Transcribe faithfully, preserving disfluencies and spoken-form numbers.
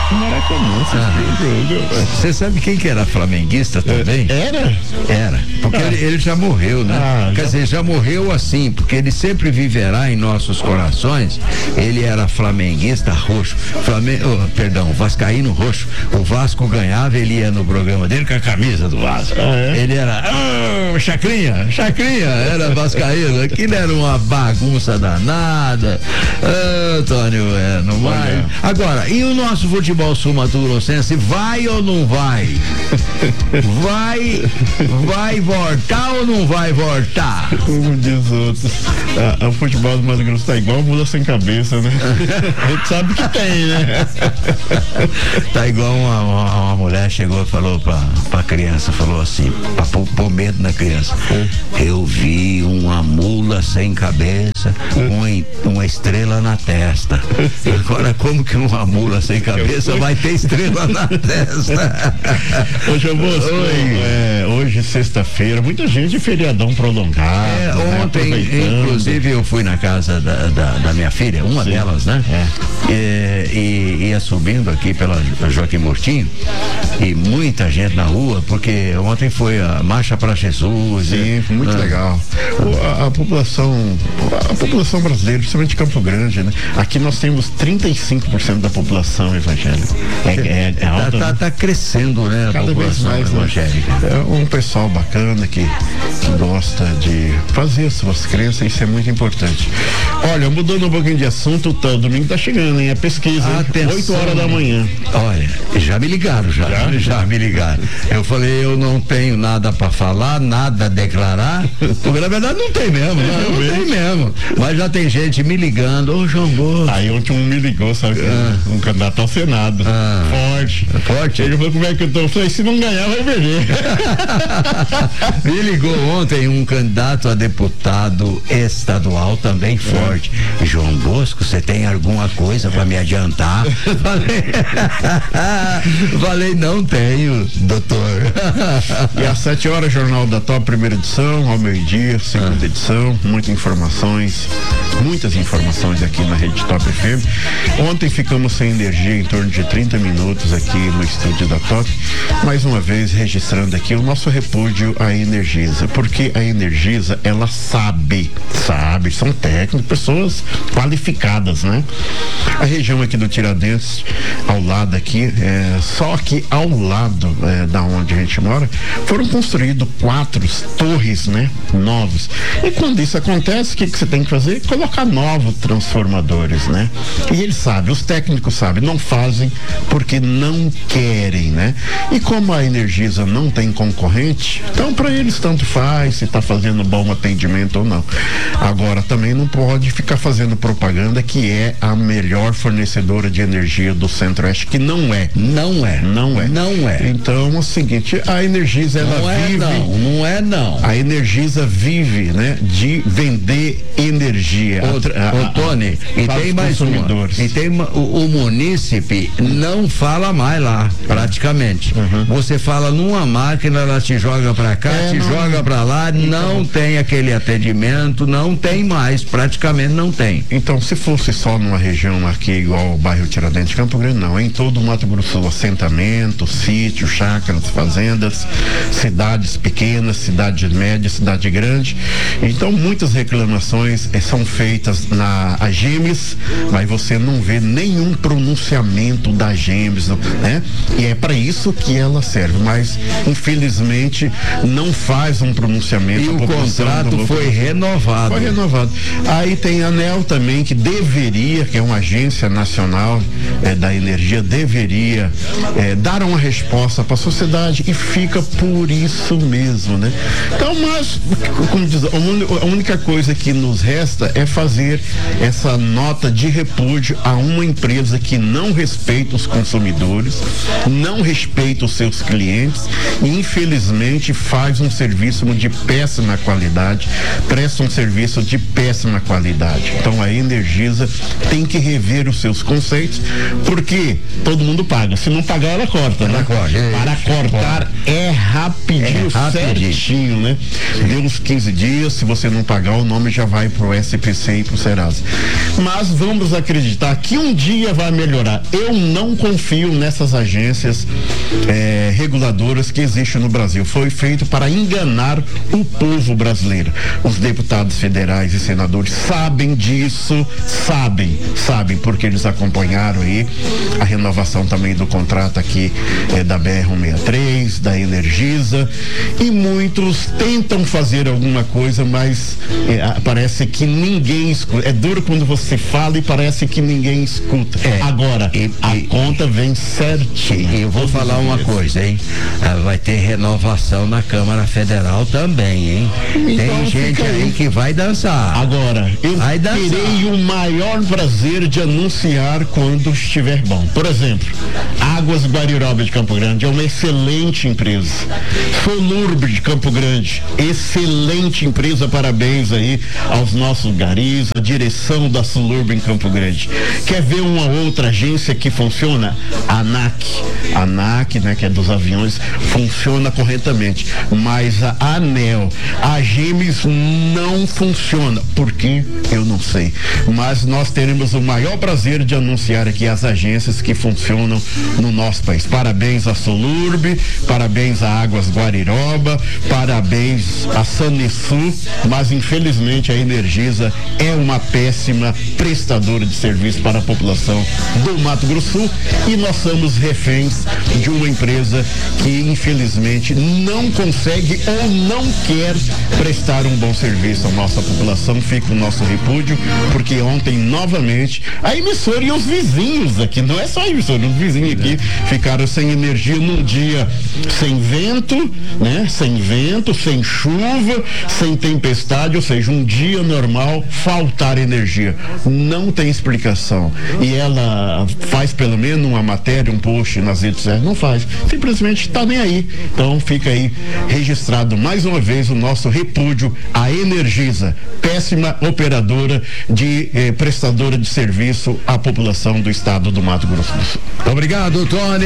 Maracanã, você ah, sabe quem que era flamenguista também? Era? Era, porque ah. ele, ele já morreu, né? Ah, Quer já... dizer, já morreu assim, porque ele sempre viverá em nossos corações. Ele era flamenguista roxo, Flamengo, oh, perdão, vascaíno roxo. O Vasco ganhava, ele ia no programa dele com a camisa do Vasco. Ah, é? Ele era, oh, Chacrinha, Chacrinha, era vascaíno. Aquilo era uma bagunça danada. Ah, Antônio, é, não vai. Agora, e o nosso futebol sul-mato-grossense vai ou não vai? Vai, vai voltar ou não vai voltar? Como diz outros, a, a futebol do Mato Grosso tá igual mula sem cabeça, né? A gente sabe que tem, né? Tá igual uma, uma, uma mulher chegou e falou pra, pra criança, falou assim, pra pôr, pôr medo na criança. Eu vi uma mula sem cabeça, uma, uma estrela na testa. Agora, como que uma mula sem cabeça vai ter estrela na testa? Ô, João Bosco, é, hoje, sexta-feira, muita gente feriadão prolongado. É, ontem, né, inclusive, eu fui na casa da, da, da minha filha, uma Sim. delas, né? É. E, e ia subindo aqui pela Joaquim Murtinho e muita gente na rua, porque ontem foi a Marcha para Jesus. Sim, e, muito ah, legal. A, a população, a população brasileira, principalmente Campo Grande, né? Aqui nós temos trinta e cinco por cento da população evangélica. É, é, é alta, tá, tá, tá crescendo, né? A Cada vez mais evangélica. Né? É um pessoal bacana que, que gosta de fazer as suas crenças, isso é muito importante. Olha, mudando um pouquinho de assunto, tá, o domingo tá chegando, hein? É pesquisa, hein? oito horas da manhã. Olha, já me ligaram, já, já, já me ligaram. Eu falei, eu não tenho nada pra falar, nada a declarar, porque na verdade não tem mesmo, não, não tem mesmo. Mas já tem gente me ligando, ô João Bosco. Aí ontem um me ligou, sabe? Ah. Um candidato ao Senado. Ah. Forte. Forte. Ele falou, como é que eu tô? Eu falei, se não ganhar, vai perder. Me ligou ontem um candidato a deputado estadual também forte. João Bosco, você tem alguma coisa pra me adiantar? Falei, falei, não tenho, doutor. E às sete horas, Jornal da Top, primeira edição, ao meio-dia, segunda ah. edição, muitas informações, muitas informações aqui na Rede Top F M. Ontem ficamos sem energia em torno de trinta minutos aqui no estúdio da Top. Mais uma vez, registrando aqui o nosso repúdio à Energisa, porque a Energisa, ela sabe, sabe, são técnicos, pessoas qualificadas, né? A região aqui do Tiradentes, ao lado aqui, é, só que ao lado é, da onde a gente mora, foram construídos quatro torres, né? Novos. E quando isso acontece, o que, que você tem que fazer? Colocar novos transformadores, né? E eles sabem, os técnicos sabem, não fazem porque não querem, né? E como a Energisa não tem concorrente, então para eles tanto faz se está fazendo bom atendimento ou não. Agora também não pode ficar fazendo propaganda que é a melhor fornecedora de energia do Centro-Oeste, que não é. Não é. Não é. Não é. Então é o seguinte, a Energisa, ela não vive... Não é não, não é não. A Energisa vive, né, de vender energia. Ô, ô Tony, a, a, e tem mais uma. E tem uma, o, o munícipe não fala mais lá, praticamente. Uhum. Você fala numa máquina, ela te joga pra cá, é, te não, joga pra lá, então, não tem aquele atendimento, não tem mais, praticamente não tem. Então, se fosse só numa região aqui, igual o bairro Tiradentes, Campo Grande, não. Em todo o Mato Grosso, assentamento, sítio, chácaras, fazendas, cidades pequenas, cidade média, cidade grande. Então, muitas reclamações eh, são feitas na Agemes, mas você não vê nenhum pronunciamento da Agemes, né? E é para isso que ela serve, mas infelizmente não faz um pronunciamento. E o contrato foi renovado. Foi renovado. Aí tem a ANEEL também, que deveria, que é uma agência nacional eh, da energia, deveria eh, dar uma resposta para a sociedade e fica por isso mesmo, né? Então, mas, como diz, a única coisa que nos resta é fazer essa nota de repúdio a uma empresa que não respeita os consumidores, não respeita os seus clientes e, infelizmente, faz um serviço de péssima qualidade, presta um serviço de péssima qualidade. Então, a Energisa tem que rever os seus conceitos, porque todo mundo paga. Se não pagar, ela corta, ela né? Corta, é, Para cortar é rapidinho, é rapidinho, certinho, né? Deu uns quinze dias, se você não pagar, o nome já vai pro S P C e pro Serasa. Mas vamos acreditar que um dia vai melhorar. Eu não confio nessas agências é, reguladoras que existem no Brasil. Foi feito para enganar o povo brasileiro. Os deputados federais e senadores sabem disso, sabem, sabem, porque eles acompanharam aí a renovação também do contrato aqui é, da B R cento e sessenta e três, da Energisa, e muitos tentam fazer alguma coisa, mas é, parece que ninguém escuta. É duro quando você fala e parece que ninguém escuta. É, Agora, e, a e, conta vem certinho. E eu vou falar uma coisa, hein? Ah, vai ter renovação na Câmara Federal também, hein? Então, tem gente aí, aí que vai dançar. Agora, eu vai terei o maior prazer de anunciar quando estiver bom. Por exemplo, Águas Guariroba de Campo Grande é uma excelente empresa. Solurb de Campo Grande, excelente empresa, parabéns aí aos nossos garis, a direção da Solurb em Campo Grande. Quer ver uma outra agência que funciona? A ANAC. A ANAC, né, que é dos aviões, funciona corretamente, mas a ANEL, a Gêmeos não funciona. Por quê? Eu não sei. Mas nós teremos o maior prazer de anunciar aqui as agências que funcionam no nosso país. Parabéns à Solurb, parabéns à Águas Guariroba, parabéns à Sanesul, mas infelizmente a Energisa é uma péssima prestadora de serviço para a população do Mato Grosso do Sul, e nós somos reféns de uma empresa que infelizmente não consegue ou não quer prestar um bom serviço à nossa população. Fica o nosso repúdio, porque ontem novamente a emissora e os vizinhos aqui, não é só a emissora, os vizinhos aqui ficaram sem energia num dia sem vento, né? Sem vento, sem chuva, sem tempestade, ou seja, um dia normal faltar energia. Não tem explicação. E ela faz pelo menos uma matéria, um post nas redes sociais? Não faz. Simplesmente está nem aí. Então fica aí registrado mais uma vez o nosso repúdio à Energisa, péssima operadora de eh, prestadora de serviço à população do estado do Mato Grosso do Sul. Obrigado, Tony.